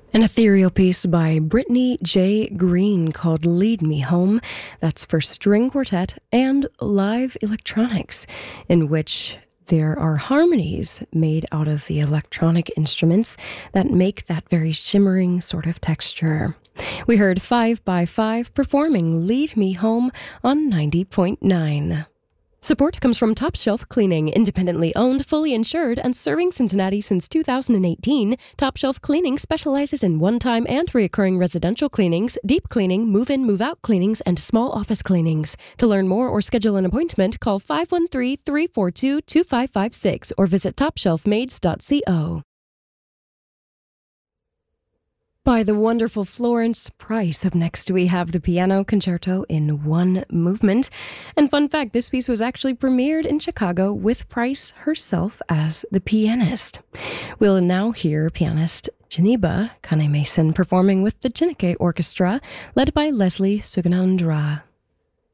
An ethereal piece by Brittany J. Green called Lead Me Home. That's for string quartet and live electronics, in which there are harmonies made out of the electronic instruments that make that very shimmering sort of texture. We heard 5 by 5 performing Lead Me Home on 90.9. Support comes from Top Shelf Cleaning, independently owned, fully insured, and serving Cincinnati since 2018. Top Shelf Cleaning specializes in one-time and recurring residential cleanings, deep cleaning, move-in, move-out cleanings, and small office cleanings. To learn more or schedule an appointment, call 513-342-2556 or visit topshelfmaids.co. By the wonderful Florence Price. Up next, we have the piano concerto in one movement. And fun fact, this piece was actually premiered in Chicago with Price herself as the pianist. We'll now hear pianist Geneba Kane-Mason performing with the Chineke Orchestra, led by Leslie Suganandra.